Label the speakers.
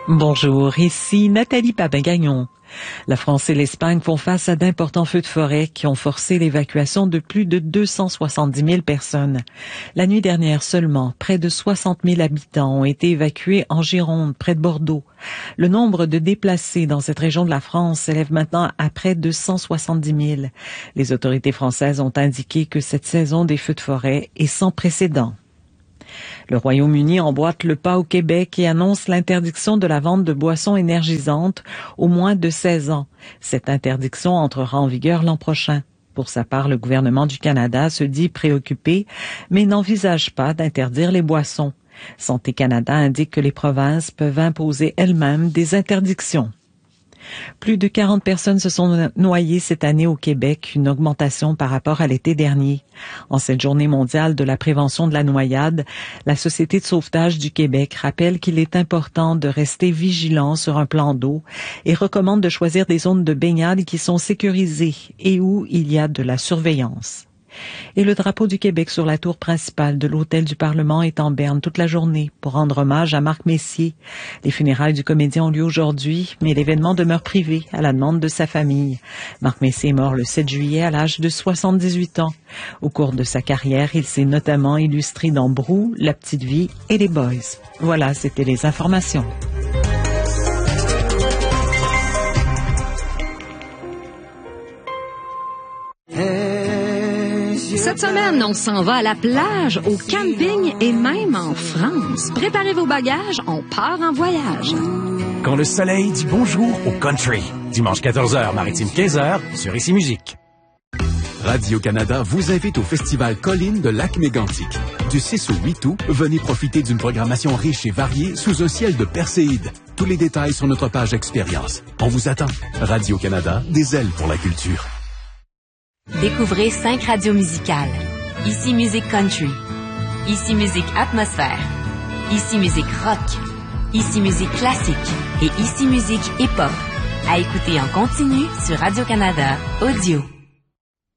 Speaker 1: Bonjour, ici Nathalie Papin-Gagnon. La France et l'Espagne font face à d'importants feux de forêt qui ont forcé l'évacuation de plus de 270 000 personnes. La nuit dernière seulement, près de 60 000 habitants ont été évacués en Gironde, près de Bordeaux. Le nombre de déplacés dans cette région de la France s'élève maintenant à près de 170 000. Les autorités françaises ont indiqué que cette saison des feux de forêt est sans précédent. Le Royaume-Uni emboîte le pas au Québec et annonce l'interdiction de la vente de boissons énergisantes aux moins de 16 ans. Cette interdiction entrera en vigueur l'an prochain. Pour sa part, le gouvernement du Canada se dit préoccupé, mais n'envisage pas d'interdire les boissons. Santé Canada indique que les provinces peuvent imposer elles-mêmes des interdictions. Plus de 40 personnes se sont noyées cette année au Québec, une augmentation par rapport à l'été dernier. En cette journée mondiale de la prévention de la noyade, la Société de sauvetage du Québec rappelle qu'il est important de rester vigilant sur un plan d'eau et recommande de choisir des zones de baignade qui sont sécurisées et où il y a de la surveillance. Et le drapeau du Québec sur la tour principale de l'Hôtel du Parlement est en berne toute la journée pour rendre hommage à Marc Messier. Les funérailles du comédien ont lieu aujourd'hui, mais l'événement demeure privé à la demande de sa famille. Marc Messier est mort le 7 juillet à l'âge de 78 ans. Au cours de sa carrière, il s'est notamment illustré dans Brou, La Petite Vie et Les Boys. Voilà, c'était les informations.
Speaker 2: Cette semaine, on s'en va à la plage, au camping et même en France. Préparez vos bagages, on part en voyage.
Speaker 3: Quand le soleil dit bonjour au country. Dimanche 14h, maritime 15h, sur Ici Musique.
Speaker 4: Radio-Canada vous invite au festival Colline de Lac-Mégantic. Du 6 au 8 août, venez profiter d'une programmation riche et variée sous un ciel de perséides. Tous les détails sur notre page Expérience. On vous attend. Radio-Canada, des ailes pour la culture.
Speaker 5: Découvrez 5 radios musicales. Ici Musique Country. Ici Musique Atmosphère. Ici Musique Rock. Ici Musique Classique. Et Ici Musique Hip-Hop. À écouter en continu sur Radio-Canada Audio.